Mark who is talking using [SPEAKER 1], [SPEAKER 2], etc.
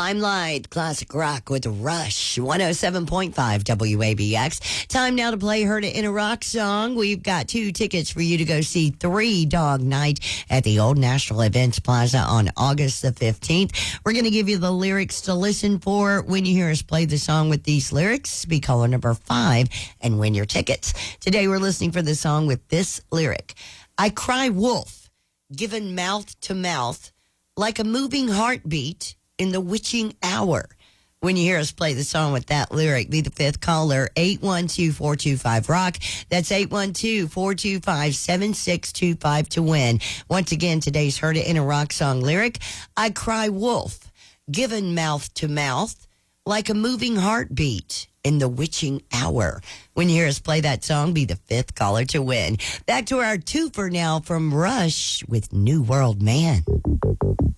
[SPEAKER 1] Limelight, classic rock with Rush, 107.5 WABX. Time now to play Heard It in a Rock Song. We've got 2 tickets for you to go see Three Dog Night at the Old National Events Plaza on August the 15th. We're going to give you the lyrics to listen for when you hear us play the song with these lyrics. Be caller number 5 and win your tickets. Today we're listening for the song with this lyric. I cry wolf, given mouth to mouth, like a moving heartbeat in the witching hour. When you hear us play the song with that lyric, be the 5th caller, 812-425-ROCK. That's 812-425-7625 to win. Once again, today's Heard It in a Rock Song lyric. I cry wolf, given mouth to mouth, like a moving heartbeat in the witching hour. When you hear us play that song, be the 5th caller to win. Back to our twofer now from Rush with New World Man.